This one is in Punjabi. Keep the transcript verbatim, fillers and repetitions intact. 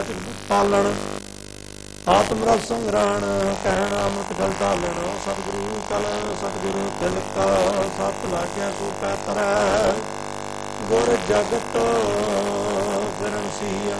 ਪਾਲਣ ਆਤਮ ਰਸ ਸੰਗ੍ਰਹਣ ਕਹਿਣ ਅੰਮ੍ਰਿਤ ਗਲ ਢਾਲਣ ਸਤਿਗੁਰੂ ਕਲ ਸਤਿਗੁਰੂ ਤਿਲਕ ਸਤ ਲਾਗਿਆ ਕੋ ਪੈ ਤਰੈ ਗੁਰ ਜਗਤ ਫਿਰਨ ਸੀ